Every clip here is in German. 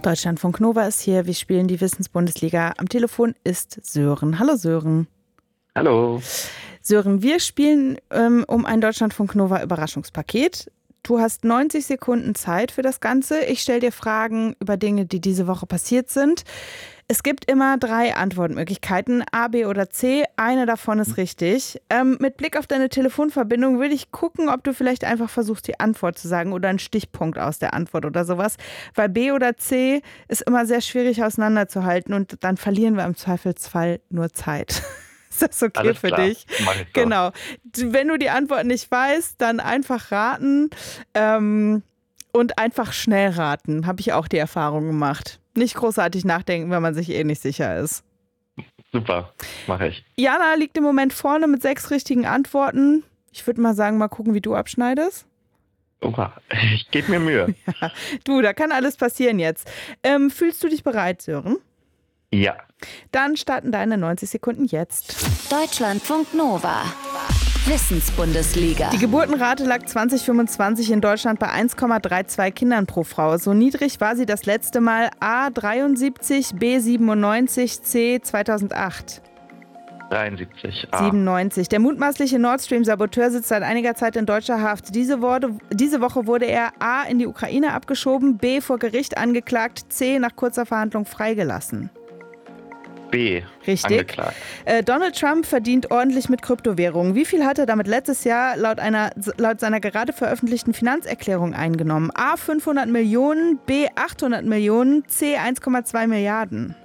Deutschlandfunk Nova ist hier. Wir spielen die Wissensbundesliga. Am Telefon ist Sören. Hallo Sören. Hallo. Sören, wir spielen um ein Deutschlandfunk Nova Überraschungspaket. Du hast 90 Sekunden Zeit für das Ganze. Ich stelle dir Fragen über Dinge, die diese Woche passiert sind. Es gibt immer 3 Antwortmöglichkeiten, A, B oder C. Eine davon ist richtig. Mit Blick auf deine Telefonverbindung würde ich gucken, ob du vielleicht einfach versuchst, die Antwort zu sagen oder einen Stichpunkt aus der Antwort oder sowas. Weil B oder C ist immer sehr schwierig auseinanderzuhalten und dann verlieren wir im Zweifelsfall nur Zeit. Ist das okay Alles für klar. dich? Mach ich so. Genau. Wenn du die Antwort nicht weißt, dann einfach raten und einfach schnell raten. Habe ich auch die Erfahrung gemacht. Nicht großartig nachdenken, wenn man sich nicht sicher ist. Super, mache ich. Jana liegt im Moment vorne mit 6 richtigen Antworten. Ich würde mal sagen, mal gucken, wie du abschneidest. Oha, ich gebe mir Mühe. Ja. Du, da kann alles passieren jetzt. Fühlst du dich bereit, Sören? Ja. Dann starten deine 90 Sekunden jetzt. Deutschlandfunk Nova. Wissensbundesliga. Die Geburtenrate lag 2025 in Deutschland bei 1,32 Kindern pro Frau. So niedrig war sie das letzte Mal A 73, B 97, C 2008. 73. 97. Der mutmaßliche Nord Stream-Saboteur sitzt seit einiger Zeit in deutscher Haft. Diese Woche wurde er A in die Ukraine abgeschoben, B vor Gericht angeklagt, C nach kurzer Verhandlung freigelassen. B. Richtig. Angeklagt. Donald Trump verdient ordentlich mit Kryptowährungen. Wie viel hat er damit letztes Jahr laut seiner gerade veröffentlichten Finanzerklärung eingenommen? A 500 Millionen, B 800 Millionen, C 1,2 Milliarden.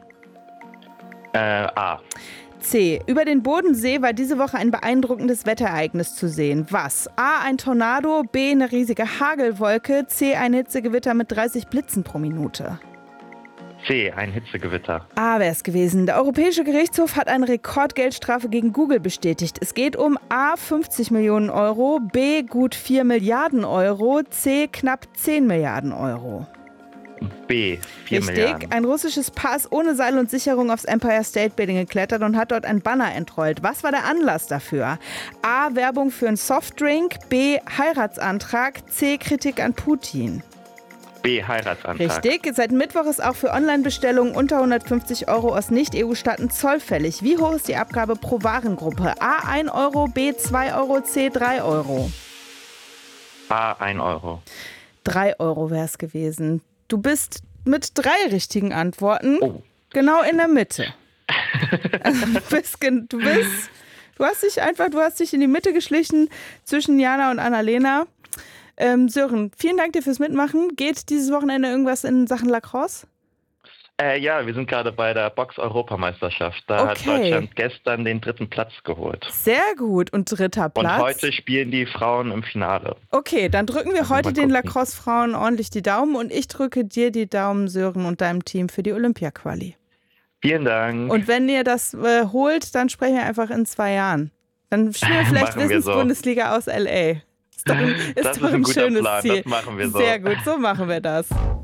A. C. Über den Bodensee war diese Woche ein beeindruckendes Wetterereignis zu sehen. Was? A. Ein Tornado, B. Eine riesige Hagelwolke, C. Ein Hitzegewitter mit 30 Blitzen pro Minute. C. Ein Hitzegewitter. A wäre es gewesen. Der Europäische Gerichtshof hat eine Rekordgeldstrafe gegen Google bestätigt. Es geht um A 50 Millionen Euro, B gut 4 Milliarden Euro, C knapp 10 Milliarden Euro. B. 4 Richtig. Milliarden. Ein russisches Paar ist ohne Seil und Sicherung aufs Empire State Building geklettert und hat dort ein Banner entrollt. Was war der Anlass dafür? A. Werbung für einen Softdrink, B. Heiratsantrag, C. Kritik an Putin. B. Heiratsantrag. Richtig. Seit Mittwoch ist auch für Online-Bestellungen unter 150 Euro aus Nicht-EU-Staaten Zoll fällig. Wie hoch ist die Abgabe pro Warengruppe? A 1 Euro, B 2 Euro, C 3 Euro. A. 1 Euro. 3 Euro wäre es gewesen. Du bist mit 3 richtigen Antworten genau in der Mitte. Also du hast dich in die Mitte geschlichen zwischen Jana und Annalena. Sören, vielen Dank dir fürs Mitmachen. Geht dieses Wochenende irgendwas in Sachen Lacrosse? Ja, wir sind gerade bei der Box-Europameisterschaft. Da hat Deutschland gestern den 3. Platz geholt. Sehr gut. Und 3. Platz? Und heute spielen die Frauen im Finale. Okay, dann drücken wir heute den Lacrosse-Frauen ordentlich die Daumen und ich drücke dir die Daumen, Sören, und deinem Team für die Olympia-Quali. Vielen Dank. Und wenn ihr das holt, dann sprechen wir einfach in 2 Jahren. Dann spielen wir vielleicht Wissensbundesliga aus L.A. Ist doch ein schönes Plan. Ziel. Das machen wir so. Sehr gut, so machen wir das.